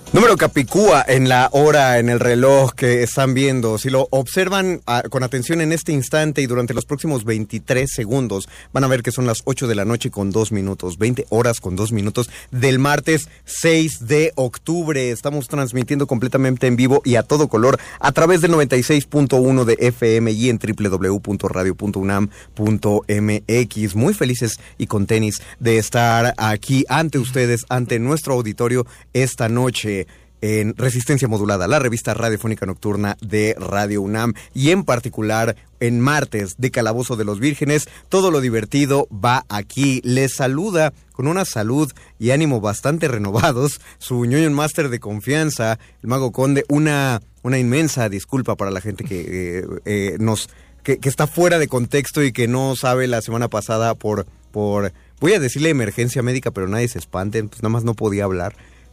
Número Capicúa en la hora, en el reloj que están viendo. Si lo observan con atención en este instante y durante los próximos 23 segundos, van a ver que son las 8 de la noche con 2 minutos, 20 horas con 2 minutos del martes 6 de octubre. Estamos transmitiendo completamente en vivo y a todo color a través del 96.1 de FM y en www.radio.unam.mx. Muy felices y con tenis de estar aquí ante ustedes, ante nuestro auditorio esta noche. En Resistencia Modulada, la revista radiofónica nocturna de Radio UNAM y en particular en martes de Calabozo de los Vírgenes. Todo lo divertido va aquí. Les saluda con una salud y ánimo bastante renovados su ñoño máster de confianza, el Mago Conde. Una inmensa disculpa para la gente que está fuera de contexto y que no sabe la semana pasada por voy a decirle emergencia médica, pero nadie se espante, pues nada más no podía hablar.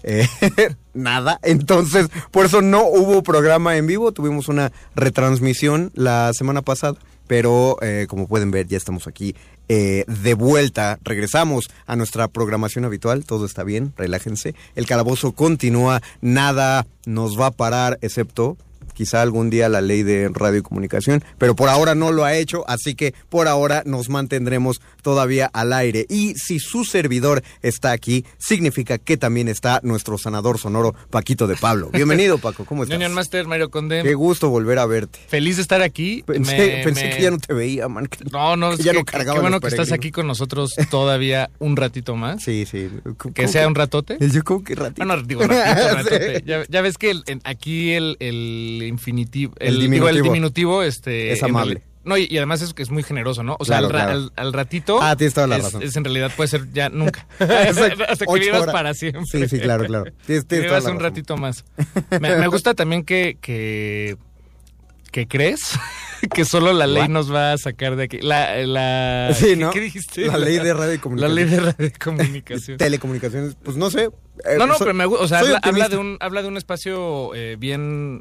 Nada, entonces por eso no hubo programa en vivo, tuvimos una retransmisión la semana pasada, pero como pueden ver ya estamos aquí de vuelta, regresamos a nuestra programación habitual, todo está bien, relájense, el calabozo continúa, nada nos va a parar excepto quizá algún día la ley de radio y comunicación, pero por ahora no lo ha hecho, así que por ahora nos mantendremos todavía al aire. Y si su servidor está aquí, significa que también está nuestro sanador sonoro, Paquito de Pablo. Bienvenido, Paco, ¿cómo estás? Ñoño Master, Mario Conde. Qué gusto volver a verte. Feliz de estar aquí. Pensé que ya no te veía, man. No, que ya no cargaba. Qué bueno que estás aquí con nosotros todavía un ratito más. Sí. Que sea un ratote. Yo como que ratito. Bueno, digo ratote. Ya ves que aquí el infinitivo, el diminutivo es amable. No, y además es muy generoso, ¿no? O sea, claro. Al ratito. Tienes toda la razón. En realidad puede ser ya nunca. Hasta que vivas para siempre. Sí, claro. Tienes vivas un ratito más. Me gusta también que crees que solo la ley nos va a sacar de aquí. Sí, ¿no? ¿Qué dijiste? La ley de radio y comunicación. La ley de radio y comunicación. Telecomunicaciones, pues no sé. Pero me gusta, o sea, habla de un espacio bien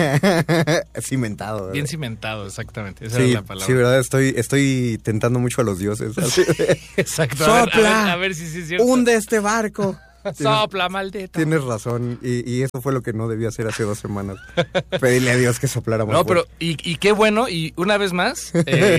cimentado. Bien cimentado, exactamente. Esa es la palabra. Sí, verdad, estoy tentando mucho a los dioses. Sí, exacto. ¡Sopla! A ver si es cierto. ¡Hunde este barco! Sopla, maldita. Tienes razón, y eso fue lo que no debía hacer hace 2 semanas. Pedirle a Dios que soplara más. No, pero, y qué bueno, y una vez más,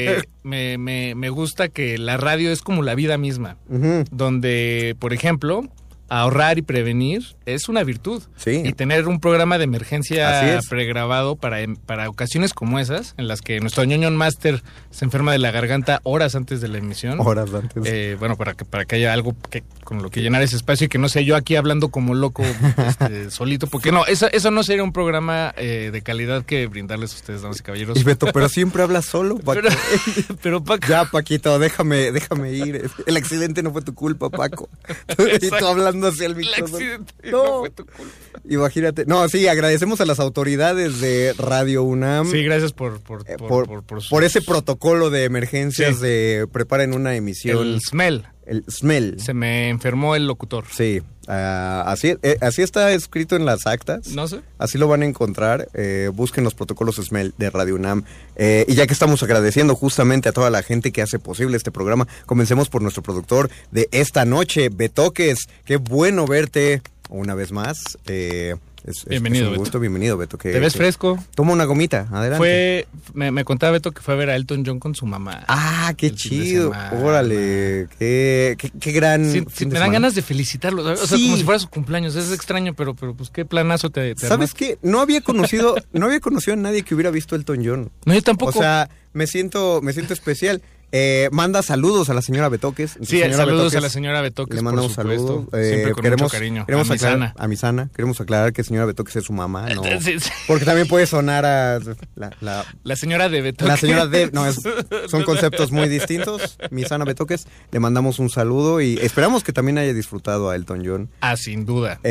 me gusta que la radio es como la vida misma, donde, por ejemplo, ahorrar y prevenir es una virtud. Sí. Y tener un programa de emergencia pregrabado para ocasiones como esas, en las que nuestro ñoño máster se enferma de la garganta horas antes de la emisión. Horas antes. Bueno, para que haya algo con lo que llenar ese espacio y que no sea yo aquí hablando como loco solito, porque no, eso no sería un programa de calidad que brindarles a ustedes, damas y caballeros. Y Beto, pero siempre hablas solo, Paco. Pero Paco. Ya, Paquito, déjame ir. El accidente no fue tu culpa, Paco. Y tú hablando hacia el micrófono. El accidente no fue tu culpa. Imagínate. No, sí, agradecemos a las autoridades de Radio UNAM. Sí, gracias por ese protocolo de emergencias de preparen una emisión. El SMEL. Se me enfermó el locutor. Sí, así está escrito en las actas. No sé. Así lo van a encontrar. Busquen los protocolos SMEL de Radio UNAM. Y ya que estamos agradeciendo justamente a toda la gente que hace posible este programa, comencemos por nuestro productor de esta noche, Betoques. Qué bueno verte una vez más. Bienvenido, es un gusto, Beto. Bienvenido, Beto. Te ves fresco. Toma una gomita, adelante. Me contaba Beto que fue a ver a Elton John con su mamá. Qué chido. Órale, qué gran. Sí, me dan ganas de felicitarlo. O sea, como si fuera su cumpleaños. Es extraño, pero pues qué planazo te ¿Sabes qué? No había conocido a nadie que hubiera visto Elton John. No, yo tampoco. O sea, me siento especial. Manda saludos a la señora Betoques. Sí, saludos a la señora Betoques. Le mandamos saludos. Siempre con mucho cariño. A Misana. Queremos aclarar que señora Betoques es su mamá, ¿no? Sí. Porque también puede sonar a la señora de Betoques. La señora de... No, son conceptos muy distintos. Misana Betoques, le mandamos un saludo y esperamos que también haya disfrutado a Elton John. Sin duda.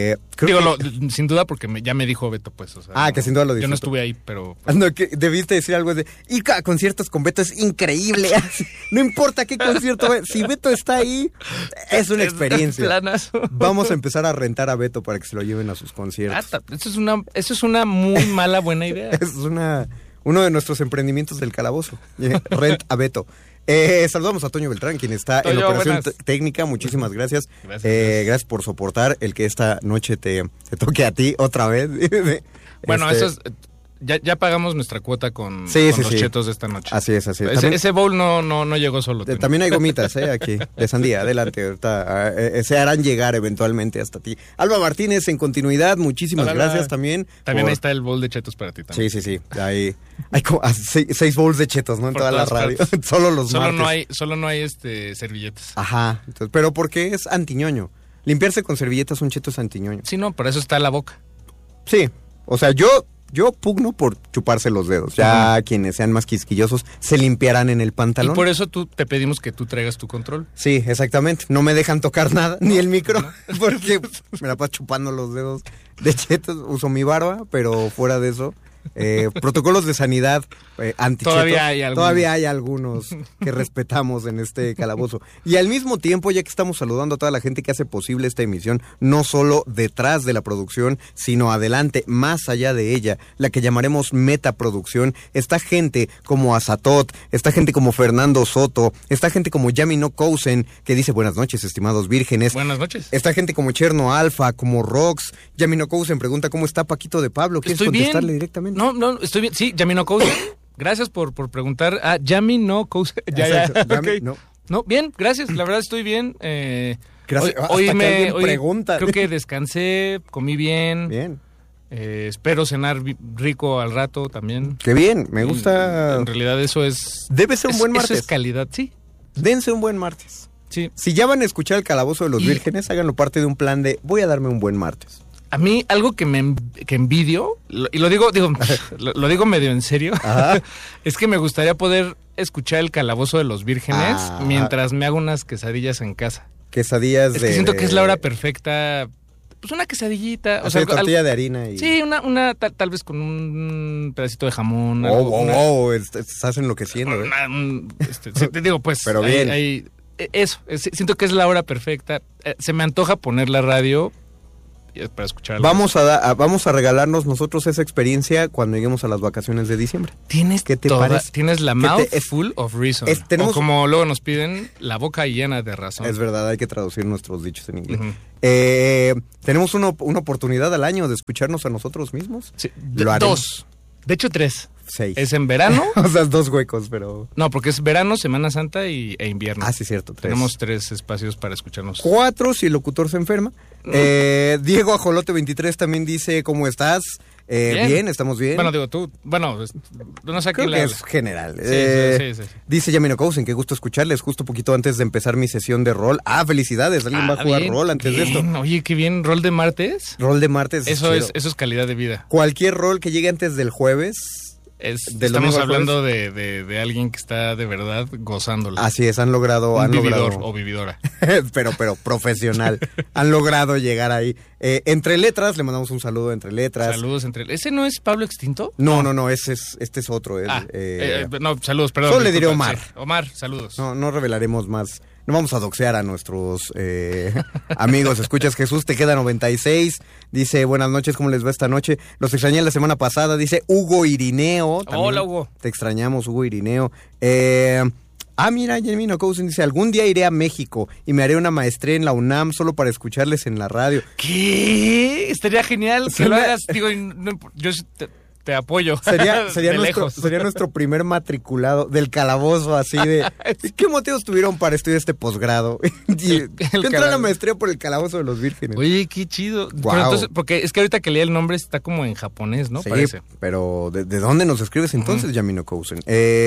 Sin duda porque ya me dijo Beto, pues. O sea, que sin duda lo disfrutó. Yo no estuve ahí, pero... No, que debiste decir algo de... Y cada conciertos con Beto es increíble. No importa qué concierto, si Beto está ahí, es una experiencia. Planazo. Vamos a empezar a rentar a Beto para que se lo lleven a sus conciertos. Eso es una muy mala buena idea. Es uno de nuestros emprendimientos del calabozo. Rent a Beto. Saludamos a Toño Beltrán, quien está en Toño, operación buenas. técnica. Muchísimas gracias. Gracias. Por soportar el que esta noche te toque a ti otra vez. Bueno, eso es... Ya pagamos nuestra cuota con los chetos de esta noche. Así es. Ese bowl no llegó solo. También hay gomitas, aquí, de sandía. Adelante, ahorita se harán llegar eventualmente hasta ti. Alba Martínez, en continuidad, muchísimas gracias también. También ahí está el bowl de chetos para ti también. Sí. Hay como 6 bowls de chetos, ¿no? En toda la radio. Solo los martes. Solo no hay servilletas. Ajá, entonces, pero porque es antiñoño. Limpiarse con servilletas un cheto es antiñoño. Sí, no, por eso está la boca. Sí, o sea, yo pugno por chuparse los dedos. Ya quienes sean más quisquillosos se limpiarán en el pantalón. Y por eso te pedimos que tú traigas tu control. Sí, exactamente. No me dejan tocar nada, ni el micro, porque me la paso chupando los dedos de chetos. Uso mi barba, pero fuera de eso... protocolos de sanidad antichetos. Todavía hay algunos que respetamos en este calabozo. Y al mismo tiempo, ya que estamos saludando a toda la gente que hace posible esta emisión, no solo detrás de la producción, sino adelante, más allá de ella, la que llamaremos metaproducción, está gente como Azatot, está gente como Fernando Soto, está gente como Yamino Cousen, que dice buenas noches, estimados vírgenes. Buenas noches. Está gente como Cherno Alfa, como Rox. Yamino Cousen pregunta cómo está Paquito de Pablo. ¿Quieres contestarle directamente? No, estoy bien. Sí, Yamino Cousen. Gracias por preguntar. Yamino Cousen. Ya. Okay. No, bien, gracias. La verdad estoy bien. Gracias. Hoy pregunta. Creo que descansé, comí bien. Bien. Espero cenar rico al rato también. Qué bien, me gusta. En realidad eso es... Debe ser un buen martes. Eso es calidad, sí. Dense un buen martes. Sí. Si ya van a escuchar el Calabozo de los Vírgenes, háganlo parte de un plan de voy a darme un buen martes. A mí algo que envidio, y lo digo medio en serio, es que me gustaría poder escuchar el Calabozo de los Vírgenes mientras me hago unas quesadillas en casa. Quesadillas es que siento que es la hora perfecta, pues una quesadillita. O sea, tortilla de harina. Y... Sí, una tal vez con un pedacito de jamón. Estás enloqueciendo. Te digo, pues, pero bien. Siento que es la hora perfecta. Se me antoja poner la radio... para escuchar algo. Vamos a regalarnos nosotros esa experiencia cuando lleguemos a las vacaciones de diciembre. ¿Qué te parece? Tienes la mouth full of reason. O como luego nos piden, la boca llena de razón. Es verdad, hay que traducir nuestros dichos en inglés. Tenemos una oportunidad al año de escucharnos a nosotros mismos. Sí, dos. De hecho, 3. 6. Es en verano. O sea, 2 huecos, pero... No, porque es verano, Semana Santa e invierno. Sí, cierto. 3. Tenemos 3 espacios para escucharnos. 4 si el locutor se enferma. Diego Ajolote 23 también dice, ¿cómo estás? Bien, estamos bien. Bueno, digo, tú, no sé a quién le hablas. Es general. Sí. Dice Yamino Cousen, qué gusto escucharles, justo poquito antes de empezar mi sesión de rol. Felicidades, alguien va a jugar rol antes de esto. Oye, qué bien, ¿rol de martes? Rol de martes. Eso es calidad de vida. Cualquier rol que llegue antes del jueves... Estamos hablando de alguien que está de verdad gozándolo. Así es, han logrado... vividor o vividora. pero profesional. Han logrado llegar ahí. Entre Letras, le mandamos un saludo Entre Letras. Saludos ¿Ese no es Pablo Extinto? No, este es otro. Saludos, perdón. Solo le diré Omar. Sí. Omar, saludos. No revelaremos más. No vamos a doxear a nuestros amigos. Escuchas, Jesús te queda 96. Dice, buenas noches, ¿cómo les va esta noche? Los extrañé la semana pasada. Dice Hugo Irineo. Hola, Hugo. Te extrañamos, Hugo Irineo. Mira, Yamino Cousen dice, algún día iré a México y me haré una maestría en la UNAM solo para escucharles en la radio. ¿Qué? Estaría genial que lo hagas. Digo, yo... Te apoyo. Sería nuestro primer matriculado del calabozo, así de... ¿Qué motivos tuvieron para estudiar este posgrado? Yo entré a la maestría por el Calabozo de los Vírgenes. Oye, qué chido. Wow. Pero entonces, porque es que ahorita que leí el nombre está como en japonés, ¿no? Sí, parece. Pero ¿de dónde nos escribes entonces, Yamino Cousen?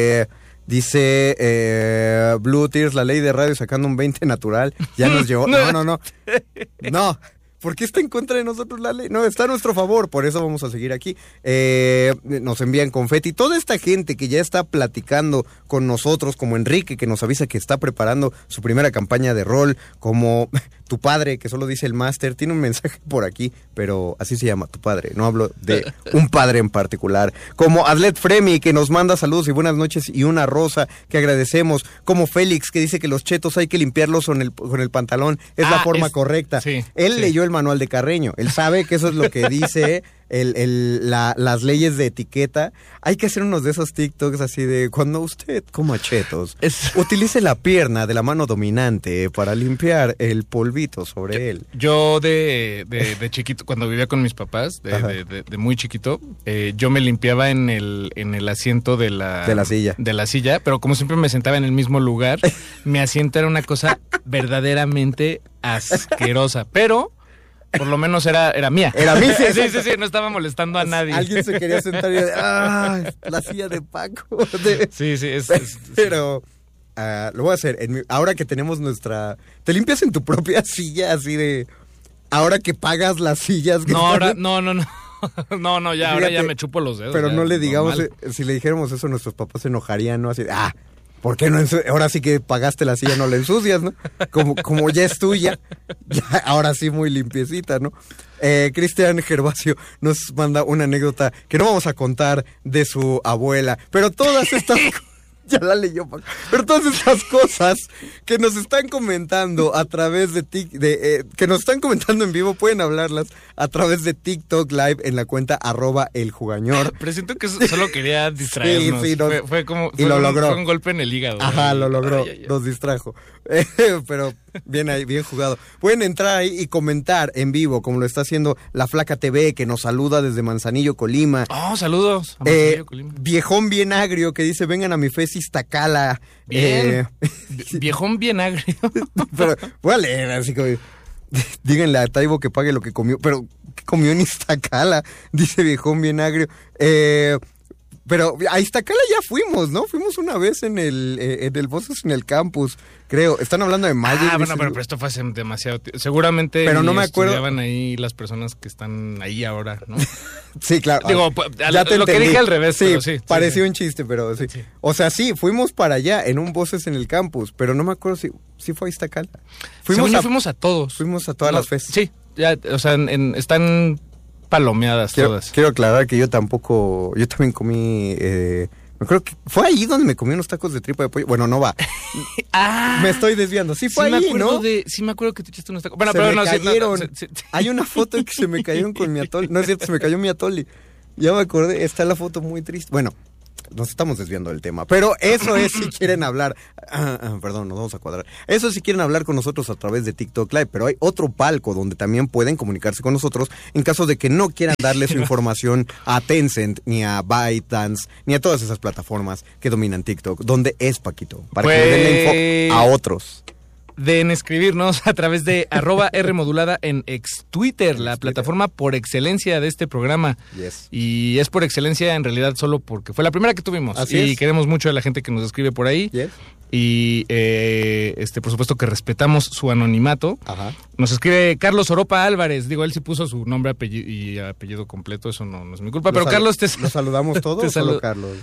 Dice Blue Tears, la ley de radio sacando un 20 natural. Ya nos llevó... No. ¿Por qué está en contra de nosotros la ley? No, está a nuestro favor, por eso vamos a seguir aquí. Nos envían confeti. Toda esta gente que ya está platicando con nosotros, como Enrique, que nos avisa que está preparando su primera campaña de rol, como tu padre, que solo dice el máster, tiene un mensaje por aquí, pero así se llama, tu padre. No hablo de un padre en particular. Como Adlet Fremi, que nos manda saludos y buenas noches, y una rosa, que agradecemos. Como Félix, que dice que los chetos hay que limpiarlos con el pantalón. Es la forma correcta. Sí, Él leyó el manual de Carreño. Él sabe que eso es lo que dice las leyes de etiqueta. Hay que hacer unos de esos TikToks así de cuando usted coma chetos, utilice la pierna de la mano dominante para limpiar el polvito sobre él. Yo de chiquito, cuando vivía con mis papás, de muy chiquito, yo me limpiaba en el asiento de la silla, pero como siempre me sentaba en el mismo lugar, mi asiento era una cosa verdaderamente asquerosa, pero por lo menos era mía. Era mía. Sí, no estaba molestando a nadie. Alguien se quería sentar y la silla de Paco. Sí. Pero lo voy a hacer. Ahora que tenemos ¿te limpias en tu propia silla así de... Ahora que pagas las sillas? No, No, ya, ahora ya me chupo los dedos. Pero no le digamos, si le dijéramos eso, nuestros papás se enojarían, ¿no? Así, ¿por qué no? Ahora sí que pagaste la silla, no la ensucias, ¿no? Como ya es tuya, ya, ahora sí muy limpiecita, ¿no? Cristian Gervasio nos manda una anécdota que no vamos a contar de su abuela, pero todas estas ya la leyó, pero todas estas cosas que nos están comentando a través de que nos están comentando en vivo, pueden hablarlas a través de TikTok Live en la cuenta @eljugañor. Pero siento que solo quería distraernos. Sí, fue como y lo logró. Fue un golpe en el hígado. Ajá, lo logró, nos distrajo. Pero bien ahí, bien jugado. Pueden entrar ahí y comentar en vivo, como lo está haciendo La Flaca TV, que nos saluda desde Manzanillo, Colima. Saludos a Manzanillo, Colima. Viejón bien agrio, que dice, vengan a mi fe Iztacala. Bien. Viejón bien agrio. Pero voy a leer, así que díganle a Taibo que pague lo que comió. Pero, ¿qué comió en Iztacala? Dice Viejón bien agrio. Pero a Iztacala ya fuimos, ¿no? Fuimos una vez en el Voces en el Campus, creo. Están hablando de mayo. Bueno, pero esto fue hace demasiado tiempo. Seguramente pero no me acuerdo. Estudiaban ahí las personas que están ahí ahora, ¿no? Sí, claro. Digo, ya te lo que dije al revés, sí, pero sí. Pareció un chiste, pero sí. O sea, sí, fuimos para allá en un Voces en el Campus, pero no me acuerdo si fue a Iztacala. Fuimos a todos. Fuimos a todas las festas. Sí, ya, o sea, están palomeadas todas. Quiero aclarar que yo también comí, me creo que fue ahí donde me comí unos tacos de tripa de pollo. Bueno, no va. Me estoy desviando. Sí fue ahí, ¿no? Sí me acuerdo que te echaste unos tacos. Bueno, pero me cayeron. Hay una foto en que se me cayeron con mi atole. No es cierto, se me cayó mi atole. Ya me acordé, está la foto muy triste. Bueno, nos estamos desviando del tema, pero eso es si quieren hablar, perdón, nos vamos a cuadrar. Eso si quieren hablar con nosotros a través de TikTok Live, pero hay otro palco donde también pueden comunicarse con nosotros en caso de que no quieran darle su información a Tencent, ni a ByteDance, ni a todas esas plataformas que dominan TikTok. ¿Dónde es, Paquito? Para que le den la info a otros. De escribirnos a través de @Rmodulada en Twitter, la plataforma por excelencia de este programa. Yes. Y es por excelencia en realidad solo porque fue la primera que tuvimos. Así es. Queremos mucho a la gente que nos escribe por ahí. Yes. Y por supuesto que respetamos su anonimato. Ajá. Nos escribe Carlos Oropa Álvarez. Digo, él sí puso su nombre y apellido completo, eso no es mi culpa. Pero Carlos, ¿Los saludamos todos o solo Carlos?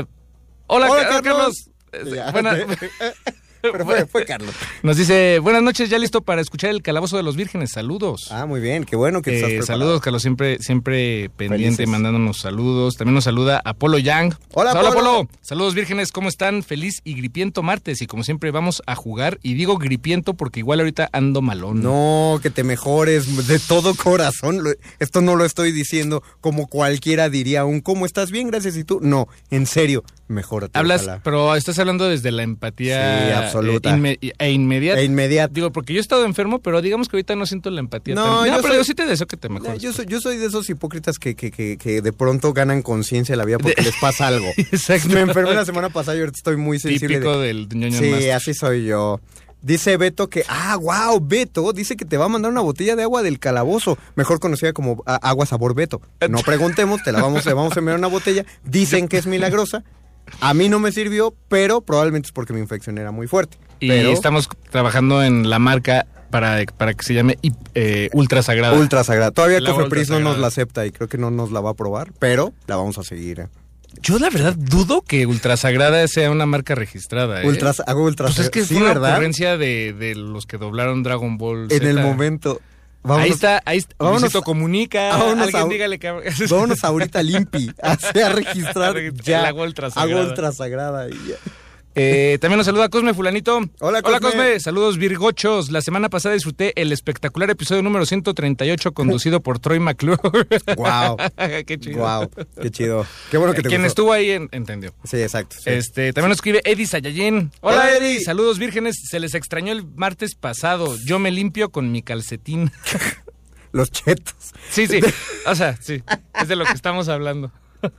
Hola, Carlos. Buena... Pero fue Carlos. Nos dice, buenas noches, ya listo para escuchar el Calabozo de los Vírgenes, saludos. Muy bien, qué bueno que estás preparado. Saludos, Carlos, siempre pendiente, felices. Mandándonos saludos. También nos saluda Apolo Yang. Hola, Apolo. Saludos, vírgenes, ¿cómo están? Feliz y gripiento martes, y como siempre vamos a jugar, y digo gripiento porque igual ahorita ando malón. No, que te mejores de todo corazón. Esto no lo estoy diciendo como cualquiera diría ¿cómo estás? Bien, gracias, ¿y tú? No, en serio, mejórate. Pero estás hablando desde la empatía. Sí, absoluta. Inmediata. Digo, porque yo he estado enfermo, pero digamos que ahorita no siento la empatía. Pero yo sí te deseo que te mejores. Yo soy de esos hipócritas que de pronto ganan conciencia de la vida porque les pasa algo. Exacto. Me enfermé la semana pasada y ahorita estoy muy sensible. Típico del ñoño. Sí, master. así soy yo. Dice Beto que, Beto dice que te va a mandar una botella de agua del Calabozo, mejor conocida como agua sabor Beto. No preguntemos, le vamos a enviar una botella. Dicen que es milagrosa. A mí no me sirvió, pero probablemente es porque mi infección era muy fuerte. Pero estamos trabajando en la marca para que se llame Ultra Sagrada. Ultra Sagrada. Todavía Cofepris no nos la acepta y creo que no nos la va a aprobar, pero la vamos a seguir. Yo la verdad dudo que Ultra Sagrada sea una marca registrada. Ultra Sagrada. Pues es que fue una ocurrencia de los que doblaron Dragon Ball Z. En el momento. Ahí está. Luisito Comunica. Alguien dígale que... Vámonos ahorita al INPI a registrar ya. El agua Ultra Sagrada. Agua Ultra Sagrada. También nos saluda Cosme Fulanito. Hola, Cosme. Saludos virgochos. La semana pasada disfruté el espectacular episodio número 138 conducido por Troy McClure. Wow. Qué chido. Wow, qué chido. Qué bueno que te Quien gustó. estuvo ahí entendió. Sí, exacto. Sí. También nos escribe Eddie Sayayen. Hola, Hola, Eddie. Eddie. Saludos vírgenes. Se les extrañó el martes pasado. Yo me limpio con mi calcetín. Los chetos. Sí. O sea, sí. Es de lo que estamos hablando.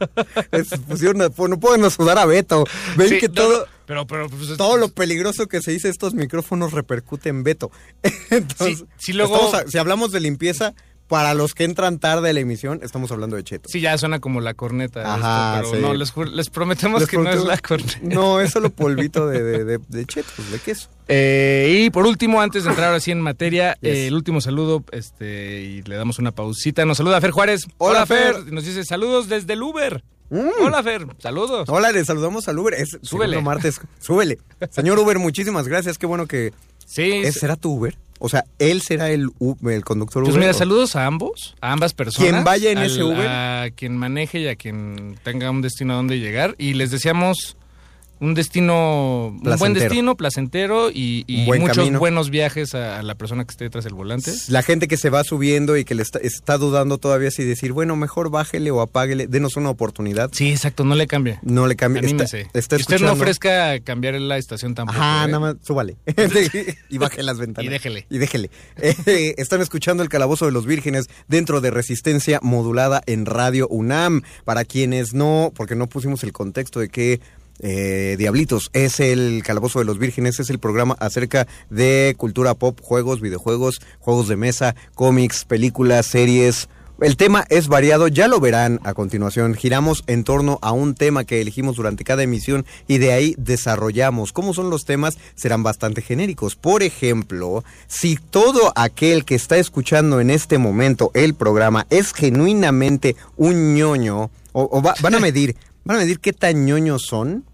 No pueden sudar a Beto. Ven Sí, que no, todo... Pero pues, Todo lo peligroso que se dice estos micrófonos repercute en Beto. Entonces, Sí, luego- si hablamos de limpieza, para los que entran tarde a la emisión, estamos hablando de cheto. Sí, ya suena como la corneta. Ajá, pero sí. no, les prometemos Les que no es prometemos- la corneta. No, es solo polvito de chetos, de queso. Y por último, antes de entrar ahora sí en materia, Yes. el último saludo, y le damos una pausita. Nos saluda Fer Juárez. Hola, Fer. Y nos dice saludos desde el Uber. Hola, Fer. Saludos. Hola, le saludamos al Uber. Es Súbele. segundo martes. Súbele. Señor Uber, muchísimas gracias. Qué bueno que... Sí. ¿Será tu Uber? O sea, ¿él será el conductor Pues Uber? mira, ¿O? saludos a ambos, a ambas personas. Quien vaya en ese Uber. A quien maneje y a quien tenga un destino a donde llegar. Y les deseamos un buen Placentero. destino, placentero y Un buen muchos camino. buenos viajes a la persona que esté tras el volante. La gente que se va subiendo y que le está dudando todavía si decir, bueno, mejor bájele o apáguele, denos una oportunidad. Sí, exacto, no le cambie. No le cambie. Anímese. Está Y usted no escuchando. ofrezca cambiar la estación tampoco. Ajá, ¿eh? nada más, súbale. Y baje las ventanas. Y déjele. Están escuchando el Calabozo de los Vírgenes dentro de Resistencia Modulada en Radio UNAM. Para quienes no, porque no pusimos el contexto de que Diablitos es el Calabozo de los Vírgenes, es el programa acerca de cultura pop, juegos, videojuegos, juegos de mesa, cómics, películas, series. El tema es variado, ya lo verán a continuación. Giramos en torno a un tema que elegimos durante cada emisión y de ahí desarrollamos. ¿Cómo son los temas? Serán bastante genéricos. Por ejemplo, si todo aquel que está escuchando en este momento el programa es genuinamente un ñoño, van a medir qué tan ñoños son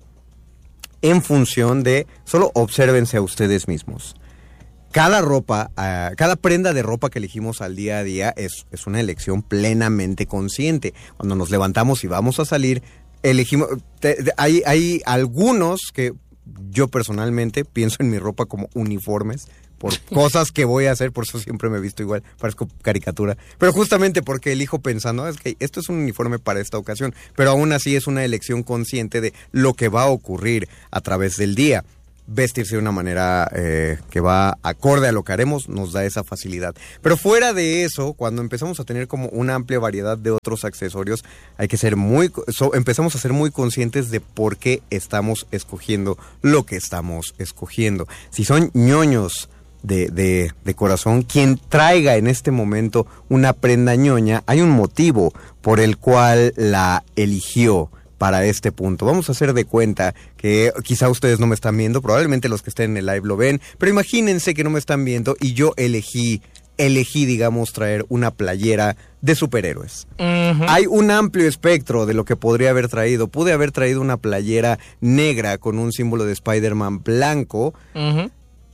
en función de, solo obsérvense a ustedes mismos. Cada prenda de ropa que elegimos al día a día es una elección plenamente consciente. Cuando nos levantamos y vamos a salir, elegimos. Hay algunos que yo personalmente pienso en mi ropa como uniformes por cosas que voy a hacer, por eso siempre me he visto igual, parezco caricatura. Pero justamente porque elijo pensando, es que esto es un uniforme para esta ocasión, pero aún así es una elección consciente de lo que va a ocurrir a través del día. Vestirse de una manera que va acorde a lo que haremos nos da esa facilidad. Pero fuera de eso, cuando empezamos a tener como una amplia variedad de otros accesorios, hay que ser empezamos a ser muy conscientes de por qué estamos escogiendo lo que estamos escogiendo. Si son ñoños de corazón, quien traiga en este momento una prenda ñoña, hay un motivo por el cual la eligió para este punto. Vamos a hacer de cuenta que quizá ustedes no me están viendo, probablemente los que estén en el live lo ven, pero imagínense que no me están viendo y yo elegí, digamos, traer una playera de superhéroes. Uh-huh. Hay un amplio espectro de lo que podría haber traído. Pude haber traído una playera negra con un símbolo de Spider-Man blanco, Uh-huh.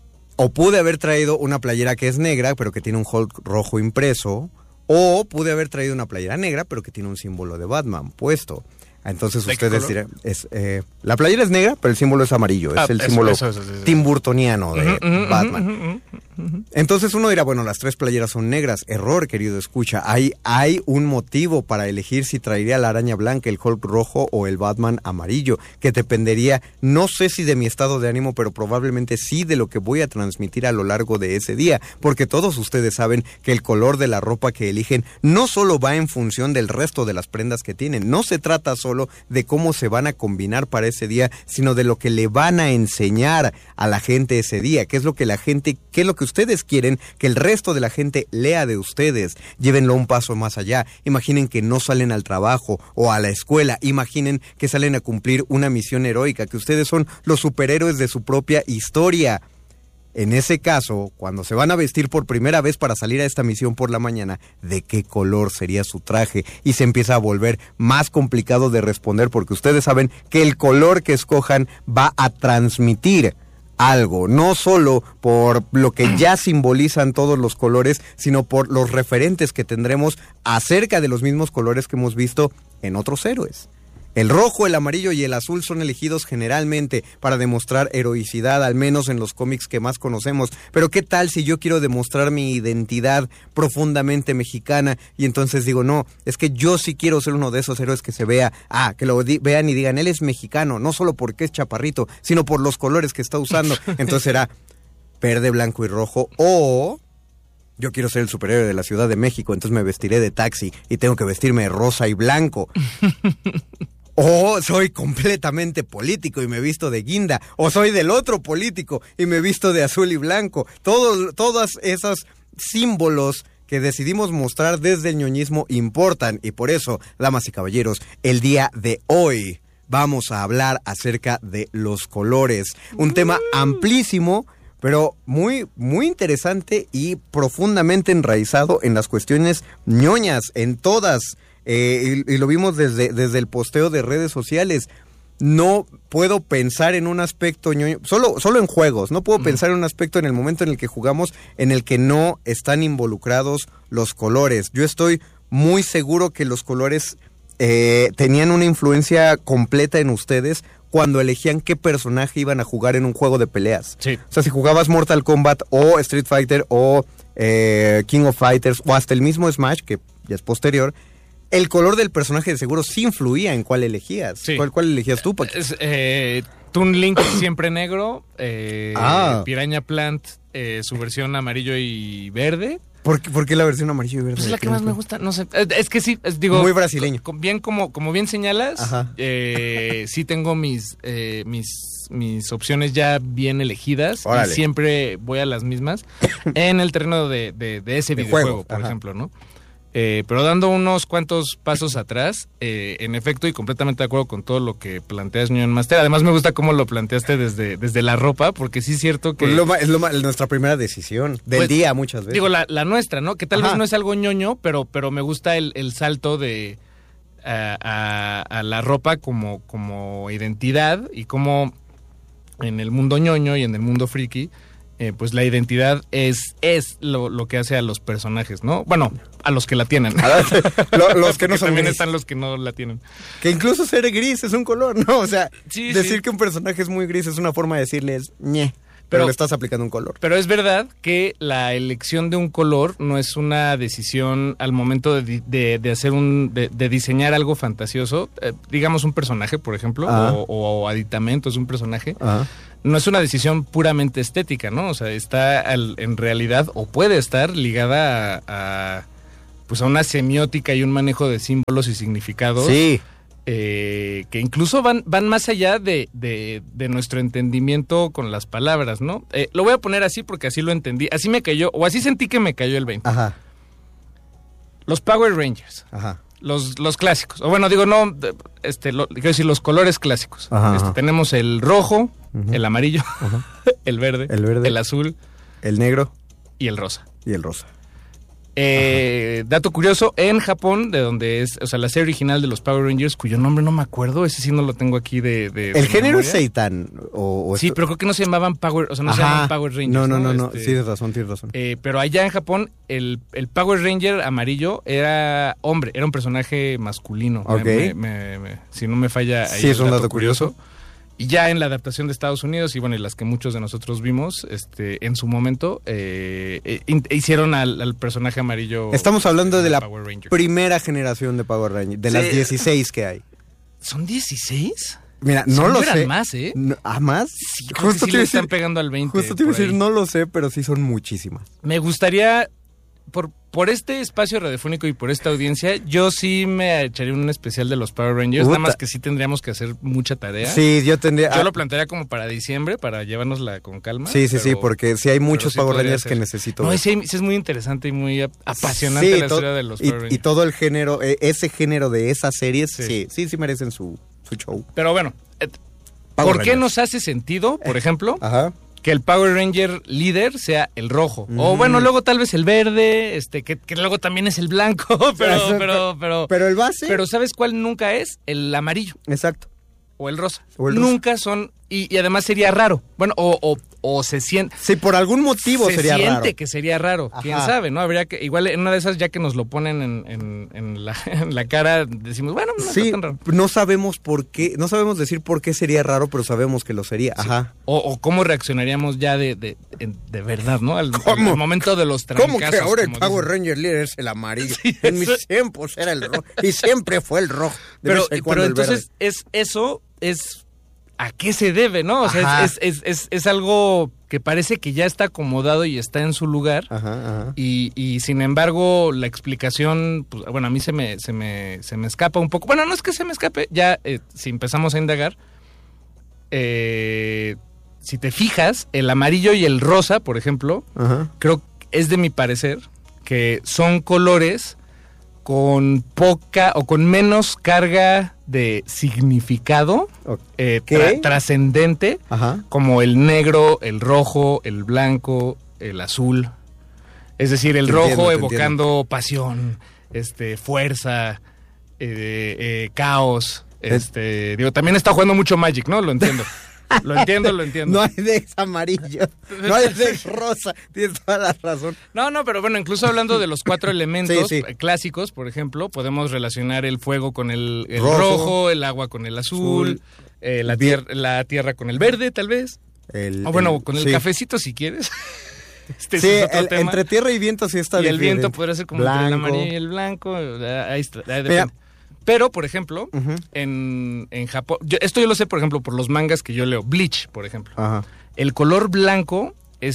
o pude haber traído una playera que es negra, pero que tiene un Hulk rojo impreso, o pude haber traído una playera negra, pero que tiene un símbolo de Batman puesto. Entonces ¿De qué ustedes color? dirán, la playera es negra, pero el símbolo es amarillo, es el eso, símbolo eso. timburtoniano de Uh-huh, Batman. uh-huh, uh-huh. Entonces uno dirá, bueno, las tres playeras son negras. Error, querido escucha. Hay un motivo para elegir si traería la araña blanca, el Hulk rojo o el Batman amarillo, que dependería, no sé si de mi estado de ánimo, pero probablemente sí de lo que voy a transmitir a lo largo de ese día, porque todos ustedes saben que el color de la ropa que eligen no solo va en función del resto de las prendas que tienen, no se trata solo de cómo se van a combinar para ese día, sino de lo que le van a enseñar a la gente ese día, qué es lo que ustedes quieren que el resto de la gente lea de ustedes. Llévenlo un paso más allá. Imaginen que no salen al trabajo o a la escuela. Imaginen que salen a cumplir una misión heroica, que ustedes son los superhéroes de su propia historia. En ese caso, cuando se van a vestir por primera vez para salir a esta misión por la mañana, ¿de qué color sería su traje? Y se empieza a volver más complicado de responder, porque ustedes saben que el color que escojan va a transmitir algo, no solo por lo que ya simbolizan todos los colores, sino por los referentes que tendremos acerca de los mismos colores que hemos visto en otros héroes. El rojo, el amarillo y el azul son elegidos generalmente para demostrar heroicidad, al menos en los cómics que más conocemos. Pero ¿qué tal si yo quiero demostrar mi identidad profundamente mexicana y entonces digo, no, es que yo sí quiero ser uno de esos héroes que se vea, que lo vean y digan, él es mexicano, no solo porque es chaparrito, sino por los colores que está usando. Entonces será verde, blanco y rojo, o yo quiero ser el superhéroe de la Ciudad de México, entonces me vestiré de taxi y tengo que vestirme de rosa y blanco. O soy completamente político y me visto de guinda. O soy del otro político y me visto de azul y blanco. Todas esos símbolos que decidimos mostrar desde el ñoñismo importan. Y por eso, damas y caballeros, el día de hoy vamos a hablar acerca de los colores. Un tema amplísimo, pero muy, muy interesante y profundamente enraizado en las cuestiones ñoñas, en todas. Y lo vimos desde el posteo de redes sociales. No puedo pensar en un aspecto ñoño, solo en juegos, no puedo pensar en un aspecto en el momento en el que jugamos en el que no están involucrados los colores. Yo estoy muy seguro que los colores tenían una influencia completa en ustedes cuando elegían qué personaje iban a jugar en un juego de peleas. Sí. O sea, si jugabas Mortal Kombat o Street Fighter o King of Fighters o hasta el mismo Smash, que ya es posterior, el color del personaje de seguro sí influía en cuál elegías. Sí. ¿Cuál elegías tú, Paco? Toon Link siempre negro, Piranha Plant, su versión amarillo y verde. ¿Por qué la versión amarillo y verde? Pues es la que más me gusta, no sé. Es que sí, digo... Muy brasileño. Como bien señalas, sí tengo mis opciones ya bien elegidas. Órale. Y siempre voy a las mismas en el terreno de ese videojuego, por ejemplo, ¿no? Pero dando unos cuantos pasos atrás, en efecto, y completamente de acuerdo con todo lo que planteas, Ñoño Master. Además, me gusta cómo lo planteaste desde la ropa, porque sí es cierto que... Es nuestra primera decisión del día, muchas veces. Digo, la nuestra, ¿no? Que tal vez no es algo ñoño, pero me gusta el salto de a la ropa como identidad, y como en el mundo ñoño y en el mundo friki, pues la identidad es lo que hace a los personajes, ¿no? Bueno, a los que la tienen. Los que no son también gris. están los que no la tienen. Que incluso ser gris es un color, ¿no? O sea, decir que un personaje es muy gris es una forma de decirles ñe, pero le estás aplicando un color. Pero es verdad que la elección de un color no es una decisión al momento de hacer de diseñar algo fantasioso, digamos un personaje, por ejemplo, o aditamento es un personaje. No es una decisión puramente estética, ¿no? O sea, está en realidad, o puede estar ligada a una semiótica y un manejo de símbolos y significados. Sí. Que incluso van más allá de nuestro entendimiento con las palabras, ¿no? Lo voy a poner así porque así lo entendí. Así me cayó, o así sentí que me cayó el 20. Ajá. Los Power Rangers. Ajá. Los clásicos. O bueno, digo, no, quiero decir, los colores clásicos. Ajá. Tenemos el rojo, el amarillo, el verde, el azul, el negro y el rosa. Dato curioso, en Japón, de donde es, o sea, la serie original de los Power Rangers, cuyo nombre no me acuerdo, ese sí no lo tengo aquí ¿El género es Seitan? Sí, pero creo que no se llamaban Power, o sea, no se llamaban Power Rangers. No, sí, tienes razón. Pero allá en Japón, el Power Ranger amarillo era hombre, era un personaje masculino. Okay. Si no me falla, ahí sí, es un dato curioso. Y ya en la adaptación de Estados Unidos, y bueno, y las que muchos de nosotros vimos, en su momento, hicieron al personaje amarillo. Estamos hablando de la primera generación de Power Rangers, de las 16 que hay. ¿Son 16? Mira, no lo sé. Eran más, ¿eh? ¿Más? Sí, justo le están pegando al 20. Justo te iba a decir, no lo sé, pero sí son muchísimas. Me gustaría... Por este espacio radiofónico y por esta audiencia, yo sí me echaría un especial de los Power Rangers, nada más que sí tendríamos que hacer mucha tarea. Sí, yo lo plantearía como para diciembre, para llevárnosla con calma. Sí, porque sí hay muchos Power Rangers que necesito ver. No, sí es muy interesante y muy apasionante la historia de los Power Rangers. Y todo el género, ese género de esas series, sí merecen su show. Pero bueno, ¿por qué nos hace sentido, por ejemplo, que el Power Ranger líder sea el rojo? O bueno, luego tal vez el verde, que luego también es el blanco, pero el base. Pero ¿sabes cuál nunca es? El amarillo. Exacto. O el rosa. Nunca son, y además sería raro. Bueno, o o se siente... Sí, por algún motivo sería raro. Se siente que sería raro, Ajá. quién sabe, ¿no? Habría que, igual en una de esas ya que nos lo ponen en la cara, decimos, bueno, no sí, está tan raro. no sabemos por qué, no sabemos decir por qué sería raro, pero sabemos que lo sería, Sí. ajá. O cómo reaccionaríamos ya de verdad, ¿no? Al momento de los ¿Cómo trancazos. que ahora el como Power dicen. Ranger líder es el amarillo? Sí, en mis eso- tiempos era el rojo, y siempre fue el rojo. De Pero, vez en cuando pero el entonces eso es ¿a qué se debe, no? O sea, Ajá. es algo que parece que ya está acomodado y está en su lugar. Ajá, ajá. Y sin embargo, la explicación, pues, bueno, a mí se me escapa un poco. Bueno, no es que se me escape, ya si empezamos a indagar, si te fijas, el amarillo y el rosa, por ejemplo, Ajá. creo que es de mi parecer que son colores con poca o con menos carga de significado Ok. trascendente, Ajá. como el negro, el rojo, el blanco, el azul. Es decir, el Te rojo entiendo, te evocando pasión, fuerza, caos. Digo, también está jugando mucho Magic, ¿no? Lo entiendo. Lo entiendo. No hay de amarillo, no hay de rosa, tienes toda la razón. No, pero bueno, incluso hablando de los 4 elementos Sí. clásicos, por ejemplo, podemos relacionar el fuego con el Rojo. el agua con el azul, Azul. la tierra con el verde, tal vez. O bueno, con el sí. cafecito si quieres. Sí, ese es otro tema. entre tierra y viento sí está Y el diferente. viento podría ser como entre el Blanco. amarillo y el blanco. Ahí está, ahí depende. Mira. Pero, por ejemplo, Ujú. en Japón, esto yo lo sé, por ejemplo, por los mangas que yo leo. Bleach, por ejemplo. Ajá. El color blanco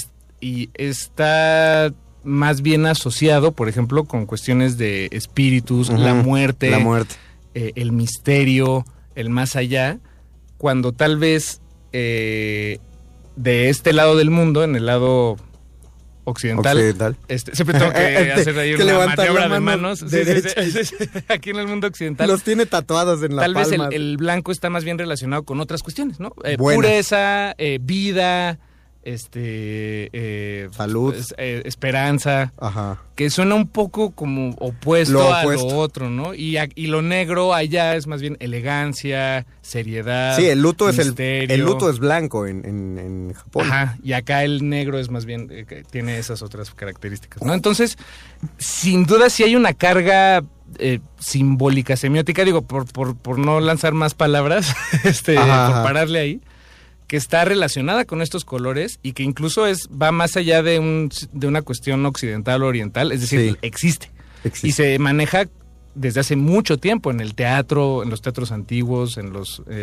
está más bien asociado, por ejemplo, con cuestiones de espíritus, Ujú. la muerte, El misterio, el más allá, cuando tal vez de este lado del mundo, en el lado occidental. Siempre tengo que hacer ahí que una levantar maniobra la de mano manos. Sí, derecha. sí. Aquí en el mundo occidental. Los tiene tatuados en la Tal vez palma. el blanco está más bien relacionado con otras cuestiones, ¿no? Buenas. Pureza, vida, salud, esperanza, ajá, que suena un poco como opuesto Lo a opuesto. lo otro, ¿no? Y lo negro allá es más bien elegancia, seriedad, sí, el luto misterio. el luto es blanco en Japón. Ajá, y acá el negro es más bien, que tiene esas otras características, ¿no? Entonces, sin duda sí hay una carga simbólica, semiótica, digo, por no lanzar más palabras, por pararle ahí, que está relacionada con estos colores y que incluso va más allá de una cuestión occidental o oriental, es decir, Sí. existe. Y se maneja desde hace mucho tiempo en el teatro, en los teatros antiguos, en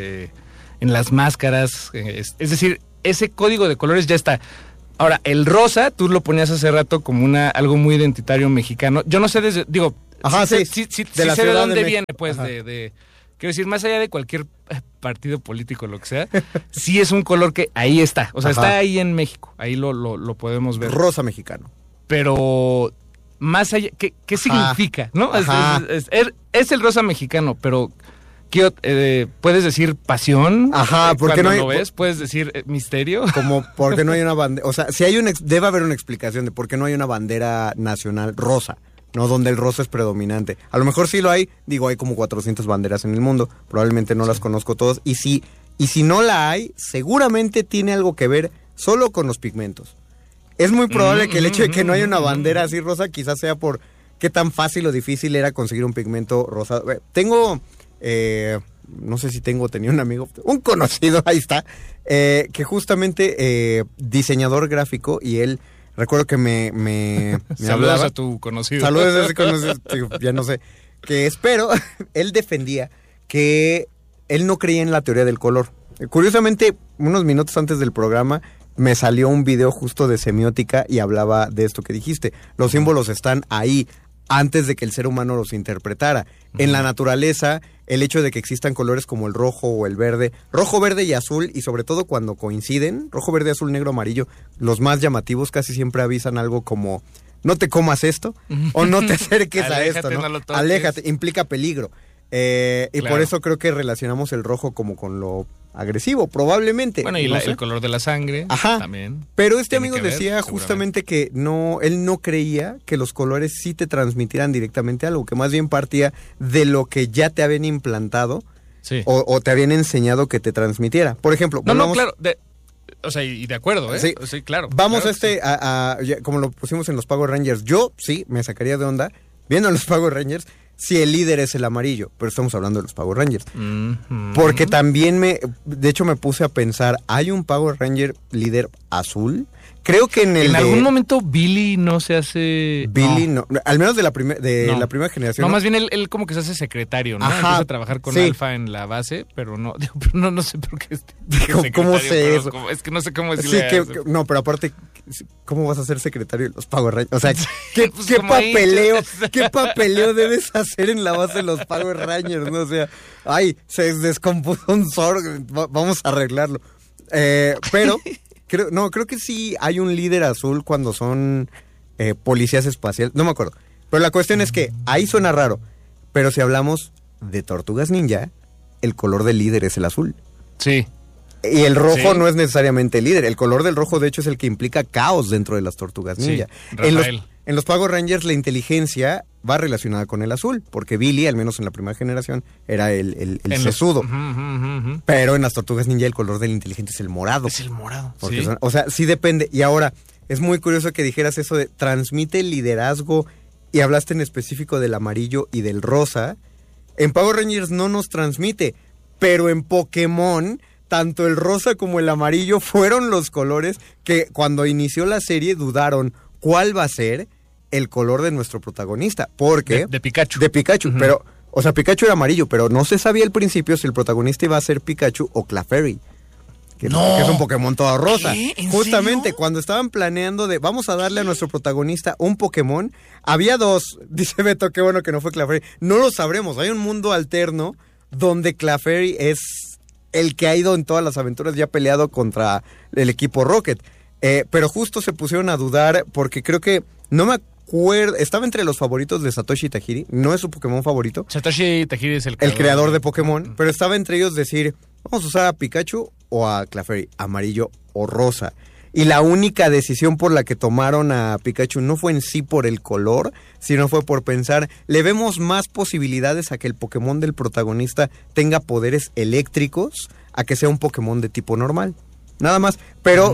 las máscaras, es decir, ese código de colores ya está. Ahora, el rosa, tú lo ponías hace rato como algo muy identitario mexicano. Yo no sé digo, Ajá, sí sí, sé de la de Ciudad de dónde México. viene, pues, Ajá. quiero decir, más allá de cualquier partido político, lo que sea, sí es un color que ahí está. O sea, Ajá. está ahí en México. Ahí lo podemos ver. Rosa mexicano. Pero más allá, ¿qué significa? ¿No? Ajá. Es el rosa mexicano, pero ¿puedes decir pasión? Ajá, porque cuando no hay- lo ves, ¿puedes decir misterio? Como porque no hay una bandera, o sea, si hay debe haber una explicación de por qué no hay una bandera nacional rosa, no donde el rosa es predominante. A lo mejor sí lo hay, digo, hay como 400 banderas en el mundo, probablemente no las conozco todas, y si no la hay, seguramente tiene algo que ver solo con los pigmentos. Es muy probable que el hecho de que no haya una bandera así rosa quizás sea por qué tan fácil o difícil era conseguir un pigmento rosado. Tengo, no sé si tenía un amigo, un conocido, ahí está, que justamente diseñador gráfico, y él, recuerdo que me Saludos hablaba. a tu conocido. Saludos a ese conocido, ya no sé. Que espero, él defendía que él no creía en la teoría del color. Curiosamente, unos minutos antes del programa, me salió un video justo de semiótica y hablaba de esto que dijiste. Los símbolos están ahí antes de que el ser humano los interpretara. En la naturaleza, el hecho de que existan colores como el rojo o el verde, rojo, verde y azul, y sobre todo cuando coinciden, rojo, verde, azul, negro, amarillo, los más llamativos casi siempre avisan algo como no te comas esto o no te acerques a esto, ¿no? No lo toques. Aléjate, implica peligro. Y Claro. por eso creo que relacionamos el rojo como con lo agresivo, probablemente. Bueno, y no sé. el color de la sangre Ajá. también. Pero este Tiene amigo que ver, decía justamente que él no creía que los colores sí te transmitieran directamente algo, que más bien partía de lo que ya te habían implantado Sí. o te habían enseñado que te transmitiera. Por ejemplo, No, volvamos- claro. O sea, y de acuerdo, ¿eh? Sí, sí, claro. Vamos claro como lo pusimos en los Power Rangers. Yo sí me sacaría de onda viendo los Power Rangers si el líder es el amarillo, pero estamos hablando de los Power Rangers. Porque también de hecho me puse a pensar, ¿hay un Power Ranger líder azul? Creo que en algún momento Billy no se hace... Billy no, al menos de la primera generación. No, más bien él como que se hace secretario, ¿no? Ajá, empieza a trabajar con Alpha en la base, pero no sé por qué ¿Cómo sé eso? Es que no sé cómo decirle sí, no, pero aparte, ¿cómo vas a ser secretario de los Power Rangers? O sea, pues ¿qué papeleo debes hacer en la base de los Power Rangers? ¿No? O sea, se descompuso un Zord, vamos a arreglarlo. Pero... Creo que sí hay un líder azul cuando son policías espaciales. No me acuerdo. Pero la cuestión es que ahí suena raro. Pero si hablamos de Tortugas Ninja, el color del líder es el azul. Sí. Y el rojo no es necesariamente el líder. El color del rojo, de hecho, es el que implica caos dentro de las Tortugas Ninja. Sí, en los Power Rangers, la inteligencia va relacionada con el azul. Porque Billy, al menos en la primera generación, era el sesudo. Pero en las Tortugas Ninja, el color de la inteligencia es el morado. Es el morado. ¿Sí? O sea, sí depende. Y ahora, es muy curioso que dijeras eso de transmite liderazgo y hablaste en específico del amarillo y del rosa. En Power Rangers no nos transmite, pero en Pokémon, tanto el rosa como el amarillo fueron los colores que cuando inició la serie dudaron cuál va a ser el color de nuestro protagonista. Porque... De Pikachu. De Pikachu, pero... O sea, Pikachu era amarillo, pero no se sabía al principio si el protagonista iba a ser Pikachu o Clefairy. Que es un Pokémon todo rosa. ¿Qué? ¿En Justamente, serio? cuando estaban planeando vamos a darle a nuestro protagonista un Pokémon, había dos. Dice Beto, qué bueno que no fue Clefairy. No lo sabremos, hay un mundo alterno donde Clefairy es el que ha ido en todas las aventuras y ha peleado contra el equipo Rocket. Pero justo se pusieron a dudar porque creo que, no me acuerdo, estaba entre los favoritos de Satoshi Tajiri, no es su Pokémon favorito. Satoshi Tajiri es el creador de Pokémon, pero estaba entre ellos decir, vamos a usar a Pikachu o a Clefairy, amarillo o rosa. Y la única decisión por la que tomaron a Pikachu no fue en sí por el color, sino fue por pensar, le vemos más posibilidades a que el Pokémon del protagonista tenga poderes eléctricos a que sea un Pokémon de tipo normal. Nada más, pero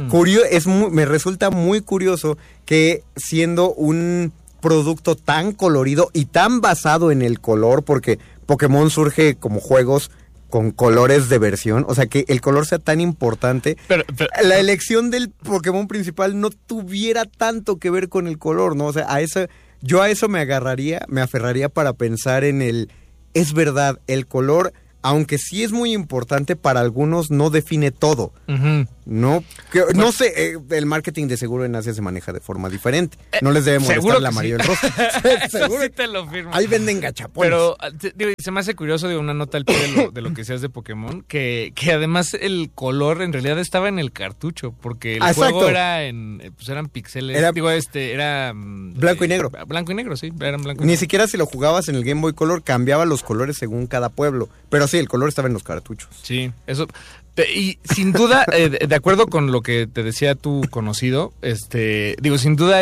me resulta muy curioso que siendo un producto tan colorido y tan basado en el color, porque Pokémon surge como juegos con colores de versión, o sea que el color sea tan importante, pero la elección del Pokémon principal no tuviera tanto que ver con el color, ¿no? O sea, yo a eso me aferraría para pensar en es verdad, el color, aunque sí es muy importante, para algunos no define todo. No sé, el marketing de seguro en Asia se maneja de forma diferente. No les debe molestar el amarillo y el rosa. Seguro sí te lo firmo. Ahí venden gachapones. Pero se me hace curioso, una nota al pie de lo que seas de Pokémon, que además el color en realidad estaba en el cartucho, porque el juego era eran píxeles. Era blanco y negro. Blanco y negro, sí, eran blanco y negro. Ni siquiera si lo jugabas en el Game Boy Color cambiaba los colores según cada pueblo. Pero sí, el color estaba en los cartuchos. Sí, eso. Y sin duda, de acuerdo con lo que te decía tu conocido, sin duda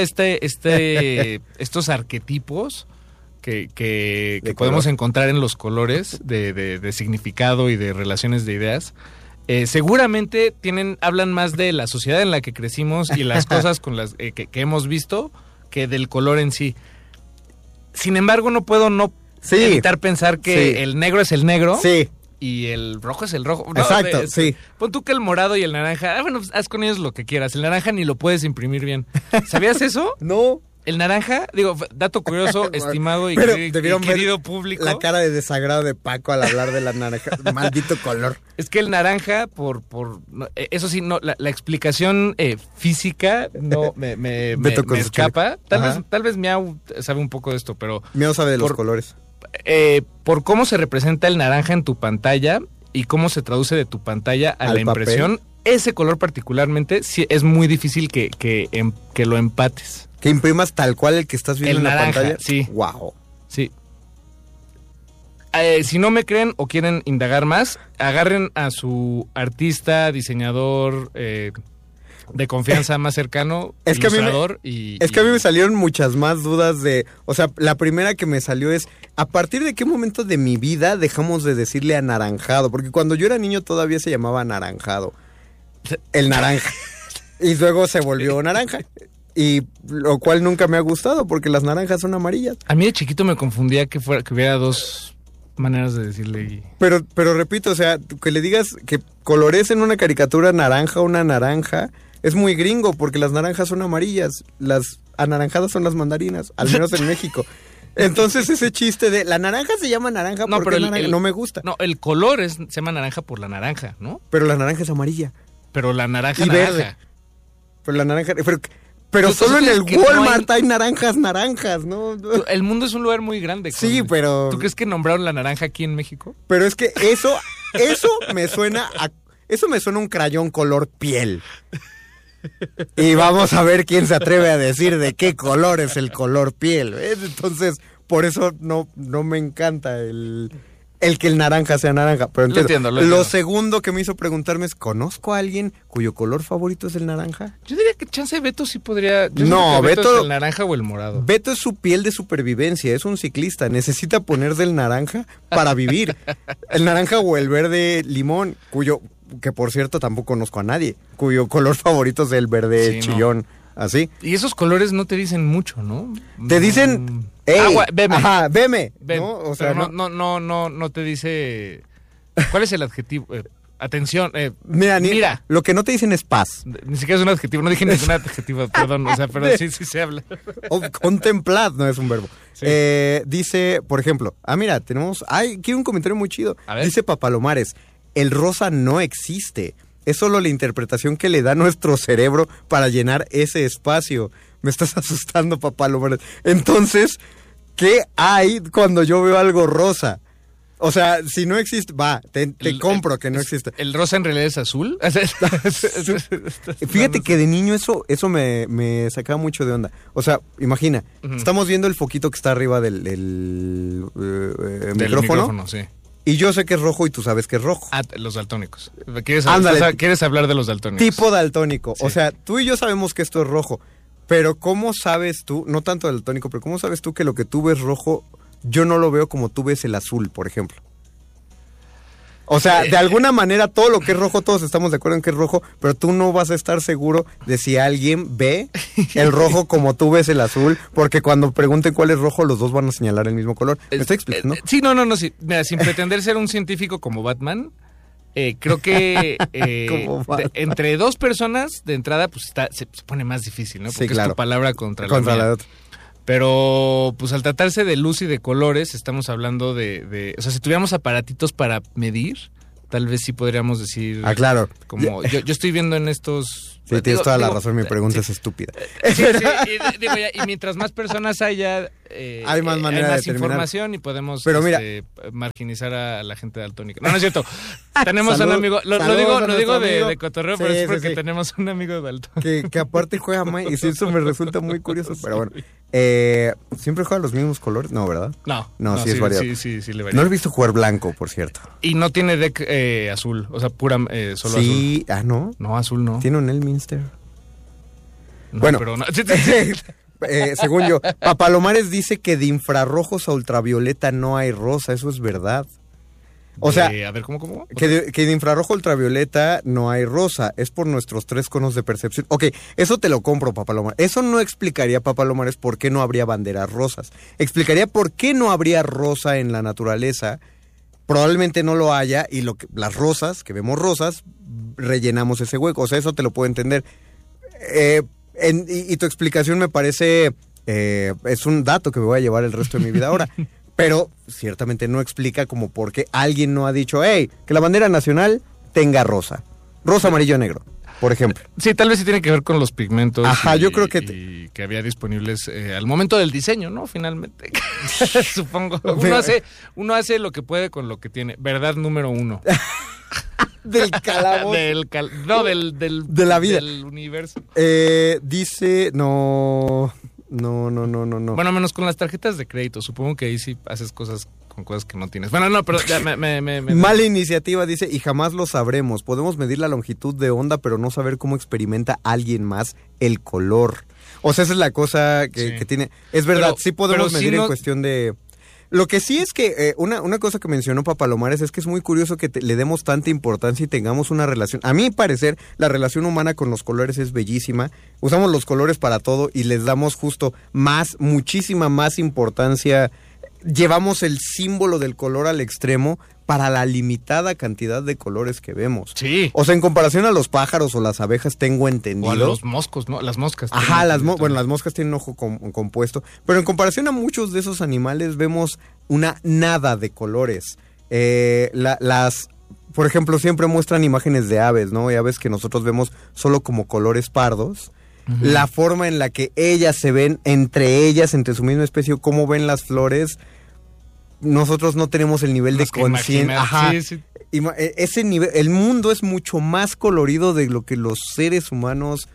estos arquetipos que podemos encontrar en los colores de significado y de relaciones de ideas, seguramente hablan más de la sociedad en la que crecimos y las cosas con las que hemos visto que del color en sí. Sin embargo, no puedo evitar pensar que el negro es el negro. Sí. Y el rojo es el rojo. No, exacto, sí. Pon tú que el morado y el naranja, pues haz con ellos lo que quieras. El naranja ni lo puedes imprimir bien. ¿Sabías eso? No. El naranja, dato curioso, estimado y querido público. La cara de desagrado de Paco al hablar de la naranja. Maldito color. Es que el naranja, eso sí, no, la explicación física no me escapa. Tal vez Miau sabe un poco de esto, pero... Miau sabe de los colores. Por cómo se representa el naranja en tu pantalla y cómo se traduce de tu pantalla a la impresión, ese color particularmente sí, es muy difícil que lo empates. Que imprimas tal cual el que estás viendo en la pantalla. Sí. Wow. Sí. Si no me creen o quieren indagar más, agarren a su artista, diseñador de confianza más cercano, ilustrador Es que a mí me salieron muchas más dudas o sea, la primera que me salió es, ¿a partir de qué momento de mi vida dejamos de decirle anaranjado? Porque cuando yo era niño todavía se llamaba anaranjado. el naranja. Y luego se volvió naranja. Y lo cual nunca me ha gustado porque las naranjas son amarillas. A mí de chiquito me confundía que hubiera dos maneras de decirle. Pero repito, o sea, que le digas que colores en una caricatura naranja una naranja es muy gringo porque las naranjas son amarillas. Las anaranjadas son las mandarinas, al menos en México. Entonces ese chiste de la naranja se llama naranja porque no me gusta. No, el color se llama naranja por la naranja, ¿no? Pero la naranja es amarilla. Pero la naranja y naranja. Verde. Pero la naranja... Pero solo en el Walmart hay naranjas, ¿no? El mundo es un lugar muy grande. Sí, pero... ¿Tú crees que nombraron la naranja aquí en México? Pero es que eso me suena a... Eso me suena a un crayón color piel. Y vamos a ver quién se atreve a decir de qué color es el color piel. Entonces, por eso no me encanta el que el naranja sea naranja. Pero entiendo. Lo segundo que me hizo preguntarme es, ¿conozco a alguien cuyo color favorito es el naranja? Yo diría que chance Beto sí podría... No, Beto es el naranja o el morado. Beto es su piel de supervivencia, es un ciclista, necesita ponerse el naranja para vivir. El naranja o el verde limón, que por cierto tampoco conozco a nadie, cuyo color favorito es el verde chillón. No. Así. Y esos colores no te dicen mucho, ¿no? Te dicen, veme. Ajá, veme. ¿No? O sea, no te dice. ¿Cuál es el adjetivo? Atención. Mira. Lo que no te dicen es paz. Ni siquiera es un adjetivo, no dije ningún adjetivo, perdón. O sea, pero sí se habla. Contemplad no es un verbo. Sí. Dice, por ejemplo, mira, tenemos. Quiero un comentario muy chido. Dice Papalomares, el rosa no existe. Es solo la interpretación que le da nuestro cerebro para llenar ese espacio. Me estás asustando, Papalomares. Entonces, ¿qué hay cuando yo veo algo rosa? O sea, si no existe, te compro que no existe. ¿El rosa en realidad es azul? Fíjate que de niño eso me sacaba mucho de onda. O sea, imagina, estamos viendo el foquito que está arriba del micrófono. Sí. Y yo sé que es rojo y tú sabes que es rojo. Los daltónicos. ¿Quieres hablar de los daltónicos? Tipo daltónico. Sí. O sea, tú y yo sabemos que esto es rojo. Pero ¿cómo sabes tú, no tanto daltónico, pero cómo sabes tú que lo que tú ves rojo, yo no lo veo como tú ves el azul, por ejemplo? O sea, de alguna manera todo lo que es rojo, todos estamos de acuerdo en que es rojo, pero tú no vas a estar seguro de si alguien ve el rojo como tú ves el azul, porque cuando pregunten cuál es rojo, los dos van a señalar el mismo color. ¿Me estoy explicando? Sí, no, sí. Mira, sin pretender ser un científico como Batman, creo que entre dos personas, de entrada, pues se pone más difícil, ¿no? Porque sí, claro. Es tu palabra contra la otra. Pero, pues al tratarse de luz y de colores, estamos hablando de o sea, si tuviéramos aparatitos para medir, tal vez sí podríamos decir... claro. Como, yo estoy viendo en estos... Sí, tienes toda la razón, mi pregunta es estúpida. Sí, y mientras más personas haya, hay más manera hay más de información y podemos marginizar a la gente daltónica. No es cierto. Tenemos un amigo, lo digo de cotorreo, pero es porque tenemos un amigo daltónico. Que aparte juega mal, y eso me resulta muy curioso, pero bueno. ¿Siempre juega los mismos colores? No, ¿verdad? No, sí es variado. Sí, le varía. No lo he visto jugar blanco, por cierto. Y no tiene deck azul, o sea, pura, solo azul. Sí, ¿no? No, azul no. Tiene un Elminster. No, bueno, pero no. Según yo, Papalomares dice que de infrarrojos a ultravioleta no hay rosa, eso es verdad. O sea, a ver, ¿cómo? Que de infrarrojo a ultravioleta no hay rosa, es por nuestros 3 conos de percepción. Ok, eso te lo compro, Papalomares. Eso no explicaría, Papalomares, por qué no habría banderas rosas. Explicaría por qué no habría rosa en la naturaleza. Probablemente no lo haya y las rosas, que vemos rosas, rellenamos ese hueco. O sea, eso te lo puedo entender. Y tu explicación me parece... es un dato que me voy a llevar el resto de mi vida ahora. Pero ciertamente no explica como por qué alguien no ha dicho, que la bandera nacional tenga rosa. Rosa, amarillo, negro, por ejemplo. Sí, tal vez sí tiene que ver con los pigmentos. Yo creo que... Y que había disponibles al momento del diseño, ¿no? Finalmente. Supongo. Uno hace lo que puede con lo que tiene. Verdad número 1. Del calabozo. De la vida. Del universo. Dice, no. Bueno, menos con las tarjetas de crédito. Supongo que ahí sí haces cosas con cosas que no tienes. Bueno, no, pero ya Mala iniciativa, dice, y jamás lo sabremos. Podemos medir la longitud de onda, pero no saber cómo experimenta alguien más el color. O sea, esa es la cosa que tiene. Es verdad, sí podemos medir en cuestión de... Lo que sí es que una cosa que mencionó Papalomares es que es muy curioso que le demos tanta importancia y tengamos una relación. A mi parecer, la relación humana con los colores es bellísima. Usamos los colores para todo y les damos justo muchísima más importancia. Llevamos el símbolo del color al extremo para la limitada cantidad de colores que vemos. Sí. O sea, en comparación a los pájaros o las abejas, tengo entendido. O a los moscos, ¿no? Las moscas. Ajá, las moscas tienen un ojo compuesto. Pero en comparación a muchos de esos animales, vemos una nada de colores. Por ejemplo, siempre muestran imágenes de aves, ¿no? Y aves que nosotros vemos solo como colores pardos. Uh-huh. La forma en la que ellas se ven entre su misma especie, cómo ven las flores. Nosotros no tenemos el nivel de conciencia. Ajá. Sí. Ese nivel, el mundo es mucho más colorido de lo que los seres humanos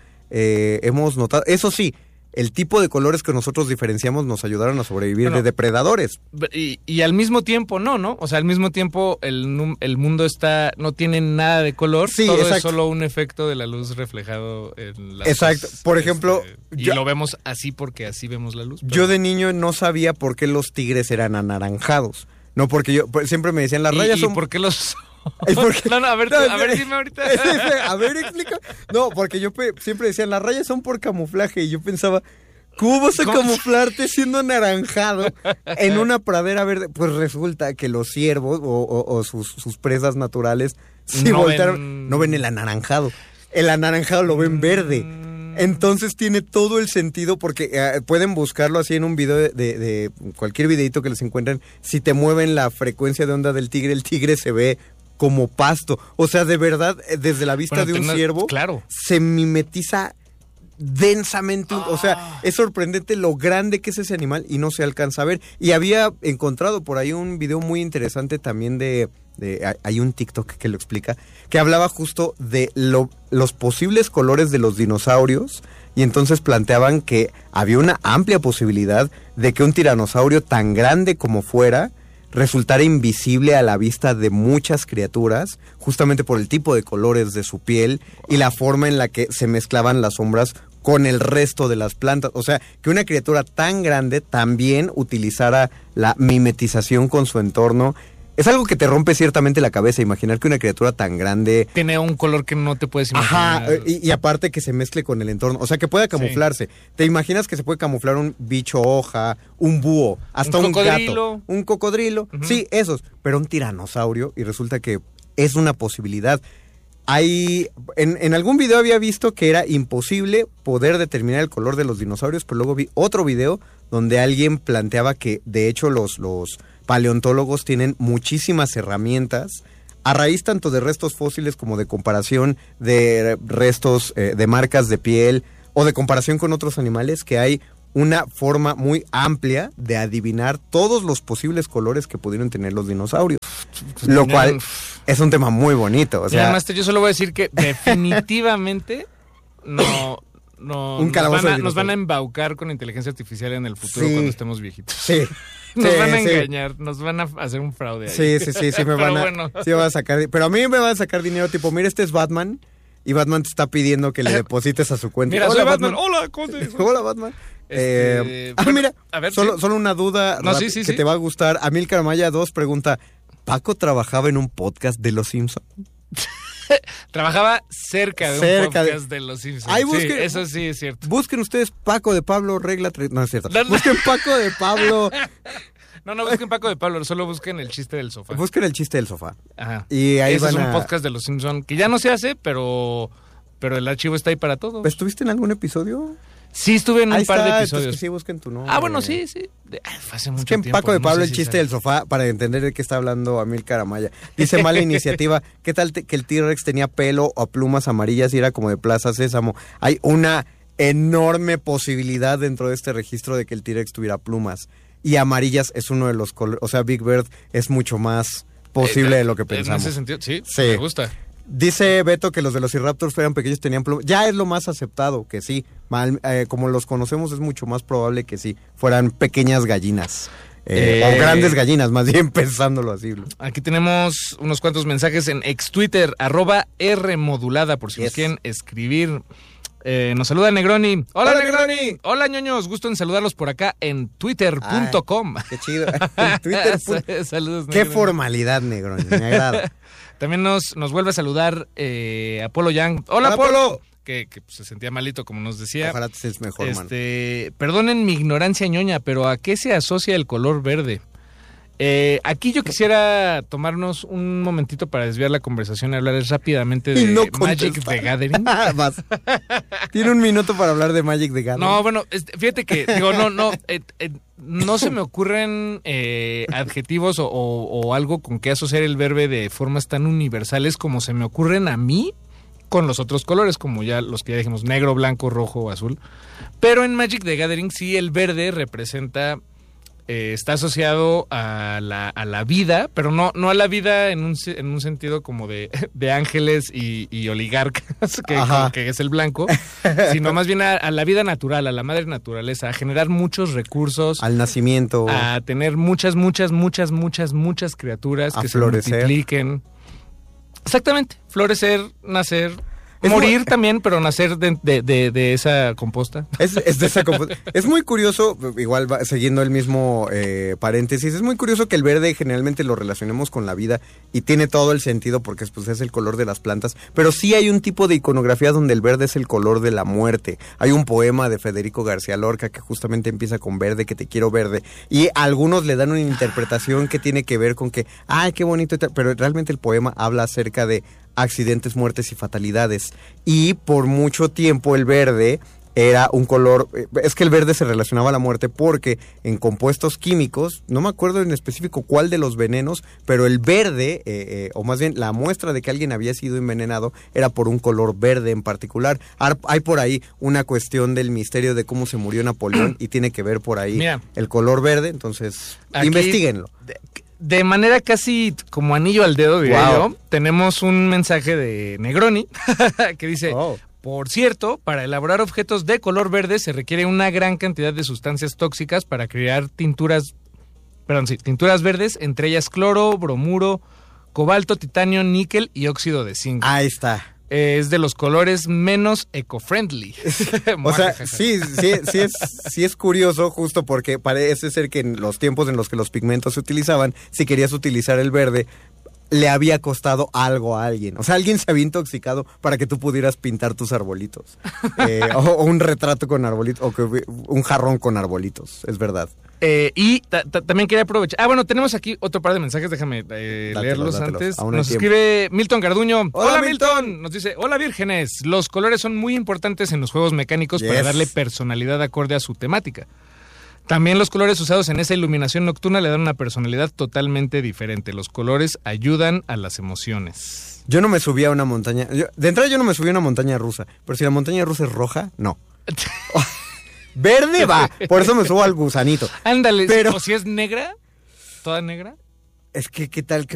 hemos notado. Eso sí, el tipo de colores que nosotros diferenciamos nos ayudaron a sobrevivir de depredadores. Y al mismo tiempo no. O sea, al mismo tiempo el mundo no tiene nada de color. Sí, todo exacto. Es solo un efecto de la luz reflejado en las exacto. Por ejemplo, lo vemos así porque así vemos la luz. Yo de niño no sabía por qué los tigres eran anaranjados. No, porque siempre me decían las rayas son... ¿Y por qué los...? Porque, no, a ver, dime ahorita. A ver, explica. No, porque yo siempre decían, las rayas son por camuflaje. Y yo pensaba, ¿cómo vas a camuflarte siendo anaranjado en una pradera verde? Pues resulta que los ciervos o sus presas naturales, si voltearon, no ven el anaranjado. El anaranjado lo ven verde. Entonces tiene todo el sentido porque pueden buscarlo así en un video de cualquier videito que les encuentren. Si te mueven la frecuencia de onda del tigre, el tigre se ve como pasto. O sea, de verdad, desde la vista de un ciervo, claro, se mimetiza densamente. O sea, es sorprendente lo grande que es ese animal y no se alcanza a ver. Y había encontrado por ahí un video muy interesante también hay un TikTok que lo explica, que hablaba justo de los posibles colores de los dinosaurios, y entonces planteaban que había una amplia posibilidad de que un tiranosaurio tan grande como fuera resultara invisible a la vista de muchas criaturas, justamente por el tipo de colores de su piel y la forma en la que se mezclaban las sombras con el resto de las plantas. O sea, que una criatura tan grande también utilizara la mimetización con su entorno. Es algo que te rompe ciertamente la cabeza, imaginar que una criatura tan grande... tiene un color que no te puedes imaginar. Ajá, y aparte que se mezcle con el entorno, o sea, que pueda camuflarse. Sí. ¿Te imaginas que se puede camuflar un bicho hoja, un búho, hasta un gato? Un cocodrilo. Uh-huh. Sí, esos, pero un tiranosaurio, y resulta que es una posibilidad. En algún video había visto que era imposible poder determinar el color de los dinosaurios, pero luego vi otro video donde alguien planteaba que, de hecho, los paleontólogos tienen muchísimas herramientas a raíz tanto de restos fósiles como de comparación de restos de marcas de piel o de comparación con otros animales, que hay una forma muy amplia de adivinar todos los posibles colores que pudieron tener los dinosaurios, lo cual es un tema muy bonito. O sea, además, yo solo voy a decir que definitivamente nos van a embaucar con inteligencia artificial en el futuro, sí, cuando estemos viejitos. Sí. Nos van a engañar, nos van a hacer un fraude ahí. Sí, me van a sacar. Pero a mí me van a sacar dinero tipo, mira, este es Batman, y Batman te está pidiendo que le deposites a su cuenta. Mira, soy Batman. Hola, ¿cómo te dices? Hola, Batman. Mira, a ver, solo una duda que te va a gustar. Amílcar Maya 2 pregunta, ¿Paco trabajaba en un podcast de Los Simpsons? Trabajaba cerca de un podcast de Los Simpsons. Sí, eso sí es cierto. Busquen ustedes Paco de Pablo, regla 3. No es cierto. Busquen Paco de Pablo. No busquen Paco de Pablo, solo busquen el chiste del sofá. Busquen el chiste del sofá. Ajá. Y ahí ese es un podcast de Los Simpsons que ya no se hace, pero el archivo está ahí para todos. ¿Estuviste en algún episodio? Sí, estuve en un par de episodios. Sí, busquen tu nombre. Bueno, sí. Hace mucho tiempo. Paco de Pablo, el chiste del sofá, para entender de qué está hablando Amílcar Amaya. Dice, mala iniciativa. ¿Qué tal que el T-Rex tenía pelo o plumas amarillas y era como de Plaza Sésamo? Hay una enorme posibilidad dentro de este registro de que el T-Rex tuviera plumas. Y amarillas es uno de los colores. O sea, Big Bird es mucho más posible de lo que pensamos. En ese sentido, sí. Me gusta. Dice Beto que los velociraptors fueran pequeños, tenían plumas. Ya es lo más aceptado, que sí. Como los conocemos, es mucho más probable que sí fueran pequeñas gallinas. O grandes gallinas, más bien pensándolo así. Aquí tenemos unos cuantos mensajes en ex Twitter, @Rmodulada, por si nos quieren escribir. Nos saluda Negroni. ¡Hola, Negroni! Hola, ñoños. Gusto en saludarlos por acá en twitter.com. Qué chido. Twitter. Saludos, Qué Negroni. formalidad, Negroni. Me agrada. También nos vuelve a saludar Apolo Yang. ¡Hola, Apolo! Que se sentía malito, como nos decía. Ojalá te estés mejor, mano. Perdonen mi ignorancia ñoña, pero ¿a qué se asocia el color verde? Aquí yo quisiera tomarnos un momentito para desviar la conversación y hablar rápidamente de Magic the Gathering. Tiene un minuto para hablar de Magic the Gathering. No, bueno, fíjate que, digo, no se me ocurren adjetivos o algo con que asociar el verde de formas tan universales como se me ocurren a mí con los otros colores, como ya los que ya dijimos, negro, blanco, rojo o azul. Pero en Magic the Gathering sí el verde representa... está asociado a la vida, pero no a la vida en un sentido como de ángeles y oligarcas, que es el blanco, sino más bien a la vida natural, a la madre naturaleza, a generar muchos recursos. Al nacimiento. A tener muchas criaturas que florecer. Se multipliquen. Exactamente, florecer, nacer... Morir también, pero nacer de esa composta. Es de esa composta. Es muy curioso, igual siguiendo el mismo paréntesis, es muy curioso que el verde generalmente lo relacionemos con la vida y tiene todo el sentido porque pues, es el color de las plantas, pero sí hay un tipo de iconografía donde el verde es el color de la muerte. Hay un poema de Federico García Lorca que justamente empieza con verde, que te quiero verde, y algunos le dan una interpretación que tiene que ver con que, ay, qué bonito, pero realmente el poema habla acerca de accidentes, muertes y fatalidades. Y por mucho tiempo el verde era un color... Es que el verde se relacionaba a la muerte porque en compuestos químicos, no me acuerdo en específico cuál de los venenos, pero el verde, o más bien la muestra de que alguien había sido envenenado, era por un color verde en particular. Hay por ahí una cuestión del misterio de cómo se murió Napoleón y tiene que ver por ahí el color verde, entonces investíguenlo. De manera casi como anillo al dedo, diría yo, tenemos un mensaje de Negroni que dice, por cierto, para elaborar objetos de color verde se requiere una gran cantidad de sustancias tóxicas para crear tinturas verdes, entre ellas cloro, bromuro, cobalto, titanio, níquel y óxido de zinc. Ahí está. Es de los colores menos eco-friendly. O sea, sí es curioso justo porque parece ser que en los tiempos en los que los pigmentos se utilizaban, si querías utilizar el verde, le había costado algo a alguien. O sea, alguien se había intoxicado para que tú pudieras pintar tus arbolitos. O un retrato con arbolitos, o un jarrón con arbolitos, es verdad. Y también quería aprovechar. Bueno, tenemos aquí otro par de mensajes, déjame leerlos antes. Nos escribe Milton Garduño. Hola Milton. Nos dice, hola vírgenes. Los colores son muy importantes en los juegos mecánicos para darle personalidad acorde a su temática. También los colores usados en esa iluminación nocturna le dan una personalidad totalmente diferente. Los colores ayudan a las emociones. Yo no me subí a una montaña. De entrada yo no me subí a una montaña rusa. Pero si la montaña rusa es roja, no. Verde va, por eso me subo al gusanito. Ándale, pero o si es negra, toda negra. Es que, ¿qué tal que